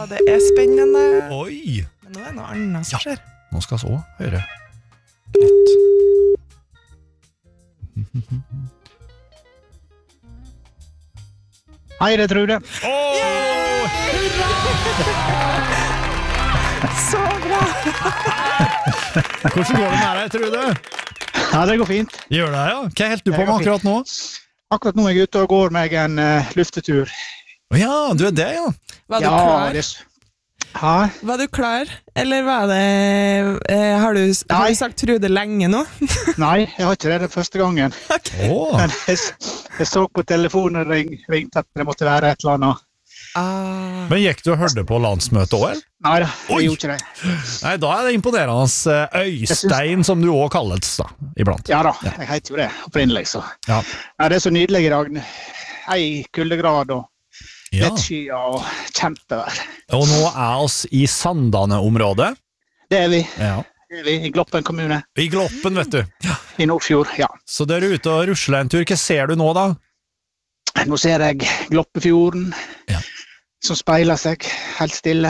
det spennende. Oi! Men nå det noe annet som skjer. Nå skal vi også høre litt. Hei, det Trude. Så bra! Hvordan går det med deg, Trude? Ja, det går fint. Gjør det, ja? Hva helt du på med akkurat nå? Akkurat nå er jeg ute og går meg en luftetur. Ja, du det, ja. Var du klar? Hæ? Var du klar? Eller var det har du sagt Trude lenge nå? Nei, jeg har ikke det den første gangen. Men jeg så på telefonen ringte at det måtte være et eller annet. Men gikk du og hørte på landsmøtet også, eller? Nei da, jeg gjorde ikke det. Nei, da er det imponerende Øystein, som du også kalles da, iblant. Ja da, jeg heter jo det opprinnelig, så. Ja. Nei, det er så nydelig i dag. Hei, kuldegrad og lettskyer og kjempevær. Og nå er oss i Sandane-området. Det er vi. Ja. Det er vi i Gloppen kommune. I Gloppen, vet du. Ja. I Nordfjord, ja. Så dere er ute og rusler en tur. Hva ser du nå da? Nå ser jeg Gloppefjorden, som speiler seg helt stille.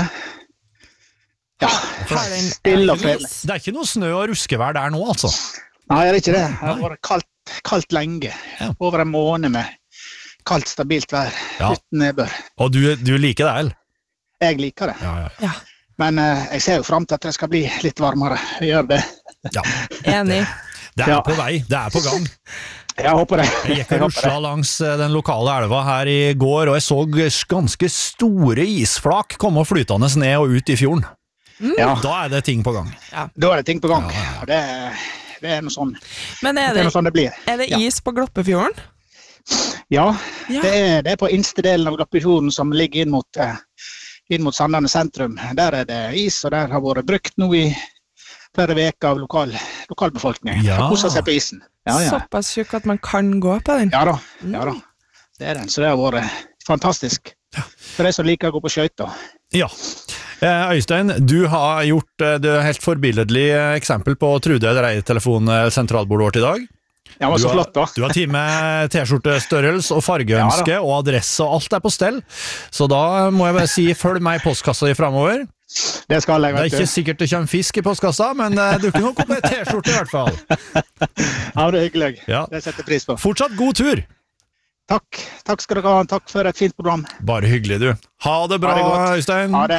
Ja, stille og fredelig. Det er ikke noe snø og ruskevær der nå, altså? Nei, det er ikke det. Det har vært kaldt lenge. Over en måned med kaldt, stabilt vær, uten nedbør. Og du liker det, eller? Jeg liker det. Ja. Men jeg ser jo frem til at det skal bli litt varmere. Jeg gjør det. Ja. Enig. Det er på vei, det er på gang. Jeg håper det. Jeg gikk og rusla langs den lokale elva her i går, og jeg så ganske store isflak komme flytende ned og ut i fjorden. Ja. Da er det ting på gang. Ja. Da er det ting på gang. Ja. Det er noe sånn. Men er det noe sånn det blir. Er det is på Gloppefjorden? Ja, det er på inste delen av Gloppefjorden som ligger inn mot Sandane sentrum. Der er det is, og der har vært brukt nå i flere veker av lokalbefolkningen. Ja. Koset seg på isen. Ja. Såpass tjukk at man kan gå på den. Ja da. Det er den, så det har vært fantastisk. For de som liker å gå på skøyter. Ja. Øystein, du har gjort det helt forbilledlig eksempel på Trude Telefon-sentralbordet vårt i dag. Ja, var så flott da. Du har tid med t-skjortestørrelse og fargeønske og adresse, og alt er på stell. Så da må jeg bare si, følg meg i postkassa i fremover. Det skal jeg, vet du. Det er ikke sikkert det kommer fisk i postkassa, men du kan nok opp med t-skjorte i hvert fall. Ja, det er hyggelig. Ja. Det setter pris på. Fortsatt god tur. Takk skal dere ha. Takk for et fint program. Bare hyggelig, du. Ha det bra, Øystein. Ha det.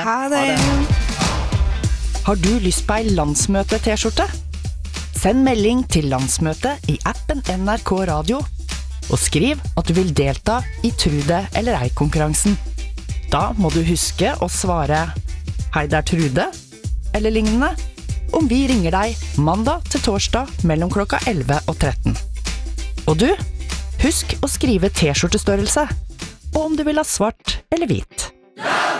Har du lyst på ei landsmøte-t-skjorte? Send melding til landsmøtet i appen NRK Radio, og skriv at du vil delta i Trude eller ei-konkurransen. Da må du huske å svare «Hei, det er Trude», eller lignende, om vi ringer deg mandag til torsdag mellom klokka 11 og 13. Og du, husk å skrive t-skjortestørrelse, og om du vil ha svart eller hvit.